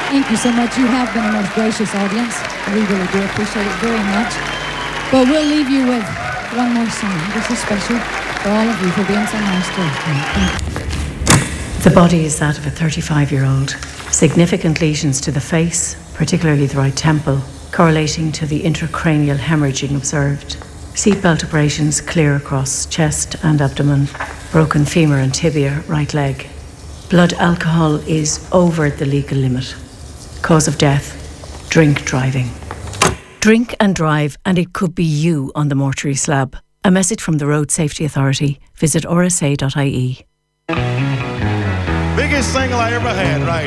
Thank you so much. You have been a most gracious audience. We really do appreciate it very much. But we'll leave you with one more song. This is special for all of you for being so nice to us. The body is that of a 35-year-old. Significant lesions to the face, particularly the right temple, correlating to the intracranial hemorrhaging observed. Seatbelt abrasions clear across chest and abdomen. Broken femur and tibia, right leg. Blood alcohol is over the legal limit. Cause of death, drink driving. Drink and drive, and it could be you on the mortuary slab. A message from the Road Safety Authority. Visit rsa.ie. Biggest single I ever had, right?